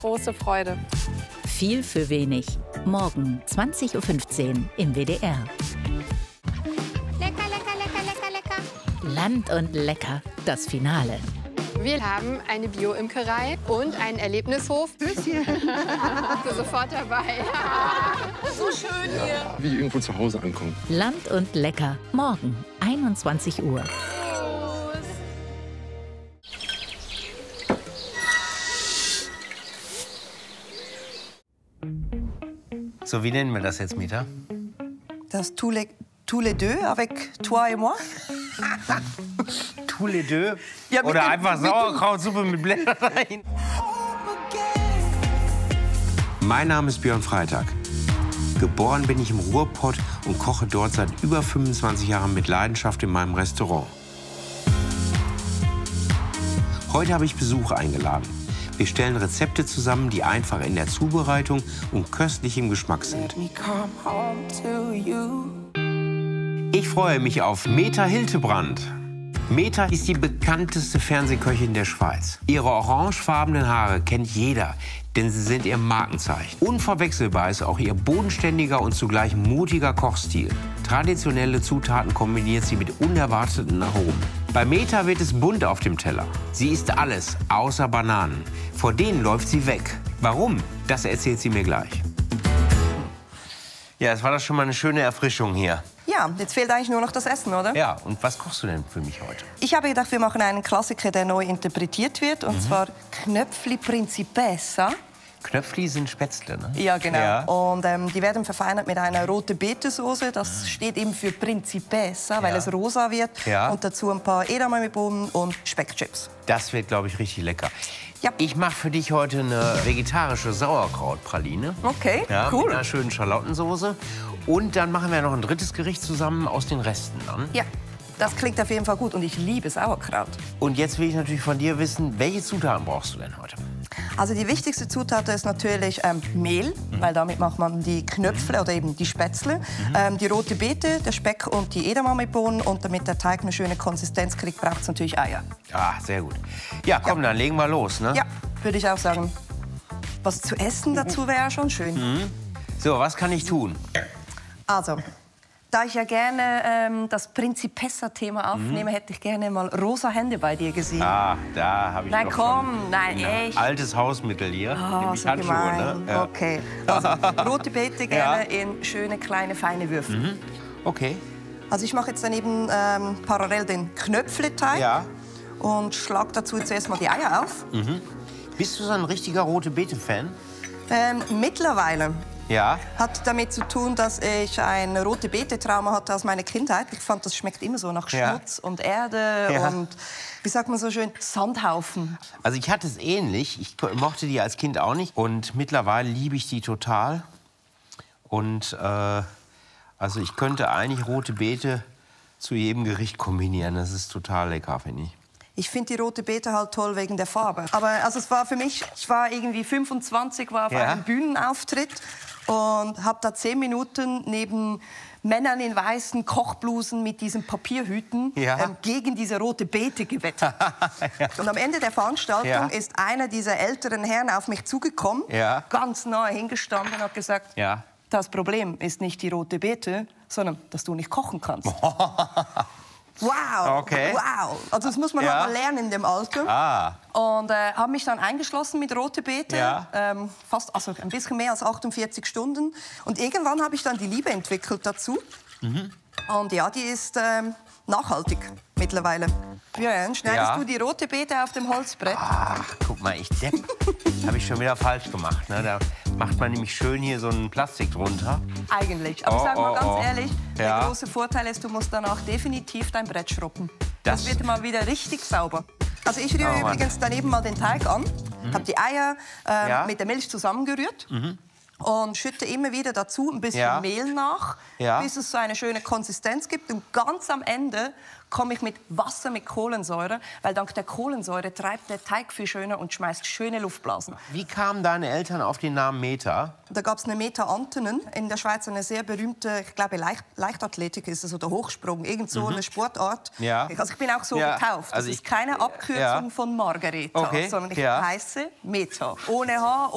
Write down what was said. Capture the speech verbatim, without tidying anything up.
Große Freude. Viel für wenig. Morgen zwanzig Uhr fünfzehn im W D R. Lecker, lecker, lecker, lecker, lecker. Land und lecker, das Finale. Wir haben eine Bio-Imkerei und einen Erlebnishof. Tschüsschen. Bist du sofort dabei? So schön hier. Wie irgendwo zu Hause ankommen. Land und lecker. Morgen einundzwanzig Uhr. So, wie nennen wir das jetzt, Meta? Das tous les, tous les deux avec toi et moi. Tous les deux? Ja, Oder dem, einfach Sauerkrautsuppe mit Blättern rein? Mein Name ist Björn Freitag. Geboren bin ich im Ruhrpott und koche dort seit über fünfundzwanzig Jahren mit Leidenschaft in meinem Restaurant. Heute habe ich Besuch eingeladen. Wir stellen Rezepte zusammen, die einfach in der Zubereitung und köstlich im Geschmack sind. Ich freue mich auf Meta Hiltebrand. Meta ist die bekannteste Fernsehköchin der Schweiz. Ihre orangefarbenen Haare kennt jeder, denn sie sind ihr Markenzeichen. Unverwechselbar ist auch ihr bodenständiger und zugleich mutiger Kochstil. Traditionelle Zutaten kombiniert sie mit unerwarteten Aromen. Bei Meta wird es bunt auf dem Teller. Sie isst alles, außer Bananen. Vor denen läuft sie weg. Warum? Das erzählt sie mir gleich. Ja, es war doch schon mal eine schöne Erfrischung hier. Ja, jetzt fehlt eigentlich nur noch das Essen, oder? Ja, und was kochst du denn für mich heute? Ich habe gedacht, wir machen einen Klassiker, der neu interpretiert wird, und mhm. zwar Knöpfli Principessa. Knöpfli sind Spätzle, ne? Ja, genau. Ja. Und ähm, die werden verfeinert mit einer rote Betesoße. Das steht eben für Principessa, weil ja. es rosa wird. Ja. Und dazu ein paar Edamamebohnen und Speckchips. Das wird, glaube ich, richtig lecker. Ja. Ich mache für dich heute eine vegetarische Sauerkrautpraline. Okay, ja, cool. Mit einer schönen Schalottensoße. Und dann machen wir noch ein drittes Gericht zusammen aus den Resten dann. Ja, das klingt auf jeden Fall gut. Und ich liebe Sauerkraut. Und jetzt will ich natürlich von dir wissen, welche Zutaten brauchst du denn heute? Also die wichtigste Zutat ist natürlich ähm, Mehl, mhm. weil damit macht man die Knöpfle mhm. oder eben die Spätzle. Mhm. Ähm, die rote Beete, der Speck und die Edamamebohnen. Und damit der Teig eine schöne Konsistenz kriegt, braucht es natürlich Eier. Ah, sehr gut. Ja, komm, ja. dann legen wir los, ne? Ja, würde ich auch sagen. Was zu essen dazu wäre schon schön. Mhm. So, was kann ich tun? Also, da ich ja gerne ähm, das Principessa-Thema aufnehme, mhm. hätte ich gerne mal rosa Hände bei dir gesehen. Ah, da habe ich Nein, noch komm, nein, ein echt. altes Hausmittel hier. Oh, so Handschuhe, gemein. ne? Ja. Okay. Also, rote Beete gerne ja. in schöne, kleine, feine Würfel. Mhm. Okay. Also ich mache jetzt daneben ähm, parallel den Knöpfleteig ja. und schlage dazu zuerst mal die Eier auf. Mhm. Bist du so ein richtiger rote Beete-Fan? Ähm, mittlerweile. Ja. Hat damit zu tun, dass ich ein rote Beete-Trauma hatte aus meiner Kindheit. Ich fand, das schmeckt immer so nach Schmutz ja. und Erde ja. und, wie sagt man so schön, Sandhaufen. Also ich hatte es ähnlich. Ich mochte die als Kind auch nicht. Und mittlerweile liebe ich die total. Und äh, also ich könnte eigentlich rote Beete zu jedem Gericht kombinieren. Das ist total lecker, finde ich. Ich finde die rote Beete halt toll wegen der Farbe. Aber also es war für mich, ich war irgendwie fünfundzwanzig, war auf ja. einem Bühnenauftritt und habe da zehn Minuten neben Männern in weißen Kochblusen mit diesen Papierhüten ja. ähm, gegen diese rote Beete gewettet. ja. Und am Ende der Veranstaltung ja. ist einer dieser älteren Herren auf mich zugekommen, ja. ganz nahe hingestanden und hat gesagt, ja. das Problem ist nicht die rote Beete, sondern dass du nicht kochen kannst. Wow, okay. wow. Also das muss man ja. halt mal lernen in dem Alter. Ah. Und äh, habe mich dann eingeschlossen mit rote Beete, ja. ähm, fast, also ein bisschen mehr als achtundvierzig Stunden. Und irgendwann habe ich dann die Liebe entwickelt dazu. Mhm. Und ja, die ist ähm, nachhaltig mittlerweile. Björn, schneidest ja. du die rote Beete auf dem Holzbrett? Ach, guck mal, ich Depp. Habe ich schon wieder falsch gemacht. Ne? Da macht man nämlich schön hier so ein Plastik drunter. Eigentlich. Aber oh, sag mal oh, ganz oh. ehrlich, ja. der große Vorteil ist, du musst danach definitiv dein Brett schruppen. Das, das wird mal wieder richtig sauber. Also ich rühre oh, übrigens daneben mal den Teig an, mhm. habe die Eier äh, ja. mit der Milch zusammengerührt. Mhm. Und schütte immer wieder dazu ein bisschen ja. Mehl nach, ja. bis es so eine schöne Konsistenz gibt. Und ganz am Ende komme ich mit Wasser mit Kohlensäure, weil dank der Kohlensäure treibt der Teig viel schöner und schmeißt schöne Luftblasen. Wie kamen deine Eltern auf den Namen Meta? Da gab es eine Meta Antonen, in der Schweiz eine sehr berühmte, ich glaube Leicht Leichtathletik ist es oder Hochsprung, irgend so mhm. eine Sportart. Ja. Also ich bin auch so ja. getauft. Das also ist ich, keine Abkürzung ja. von Margareta, okay. sondern ich ja. heiße Meta, ohne H.